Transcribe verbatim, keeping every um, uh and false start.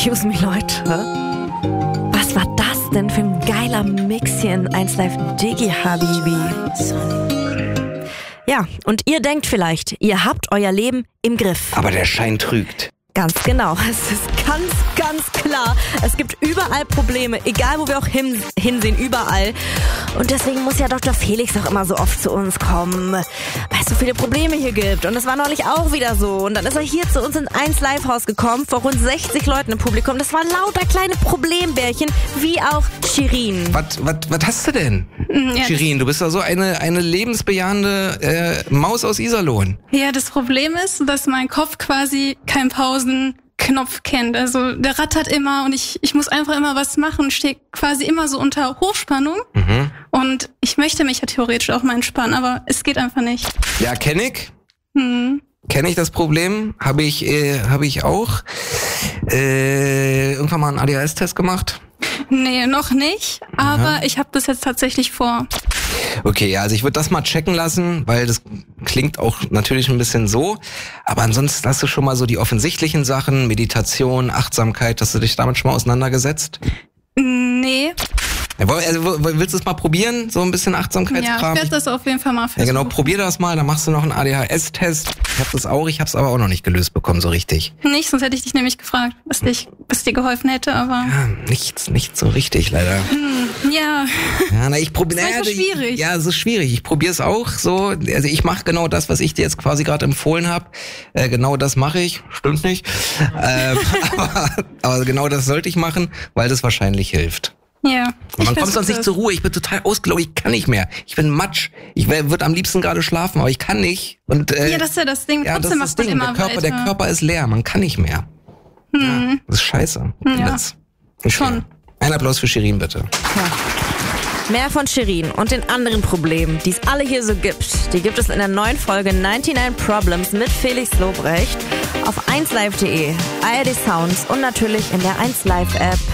Excuse me, Leute. Was war das denn für ein geiler Mix hier in eins Live Digi Habibi? Ja, und ihr denkt vielleicht, ihr habt euer Leben im Griff. Aber der Schein trügt. Ganz genau, es ist ganz, ganz klar. Es gibt überall Probleme, egal wo wir auch hin, hinsehen, überall. Und deswegen muss ja Doktor Felix auch immer so oft zu uns kommen, weil es so viele Probleme hier gibt. Und das war neulich auch wieder so. Und dann ist er hier zu uns in eins Live Haus gekommen, vor rund sechzig Leuten im Publikum. Das waren lauter kleine Problembärchen, wie auch Shirin. Was, was, was hast du denn? Ja, Shirin, du bist ja so eine, eine lebensbejahende äh, Maus aus Iserlohn. Ja, das Problem ist, dass mein Kopf quasi kein Pausenknopf kennt. Also der rattert immer und ich, ich muss einfach immer was machen und stehe quasi immer so unter Hochspannung. Mhm. Und ich möchte mich ja theoretisch auch mal entspannen, aber es geht einfach nicht. Ja, kenn ich. Hm. Kenne ich das Problem? Habe ich, äh, habe ich auch äh, irgendwann mal einen A D H S-Test gemacht? Nee, noch nicht, aber Aha. ich habe das jetzt tatsächlich vor. Okay, ja, also ich würde das mal checken lassen, weil das klingt auch natürlich ein bisschen so, aber ansonsten hast du schon mal so die offensichtlichen Sachen, Meditation, Achtsamkeit, hast du dich damit schon mal auseinandergesetzt? Nee. Ja, also, willst du es mal probieren, so ein bisschen Achtsamkeitskram? Ja, ich werde das auf jeden Fall mal versuchen. Ja genau, probier das mal, dann machst du noch einen A D H S-Test. Ich hab das auch, ich hab's aber auch noch nicht gelöst bekommen, so richtig. Nicht, sonst hätte ich dich nämlich gefragt, was, dich, was dir geholfen hätte, aber... Ja, nichts, nicht so richtig, leider. Hm, ja. Ja, na, ich probiere... Das ist so schwierig. Ja, es ist schwierig. Ich probiere es auch so. Also ich mache genau das, was ich dir jetzt quasi gerade empfohlen habe. Äh, genau das mache ich. Stimmt nicht. ähm, aber, aber genau das sollte ich machen, weil das wahrscheinlich hilft. Ja. Und man kommt sonst nicht zur Ruhe. Ich bin total ausgelaugt. Ich kann nicht mehr. Ich bin Matsch. Ich würde am liebsten gerade schlafen, aber ich kann nicht. Und, äh, ja, das ist ja das Ding. Ja, Trotzdem das ist macht das Ding. man immer Der Körper, weiter. der Körper ist leer. Man kann nicht mehr. Hm. Ja, das ist scheiße. Ja. Das. Schon. Ein Applaus für Shirin, bitte. Ja. Mehr von Shirin und den anderen Problemen, die es alle hier so gibt, die gibt es in der neuen Folge neunundneunzig Problems mit Felix Lobrecht auf eins live punkt de, A R D Sounds und natürlich in der eins Live App.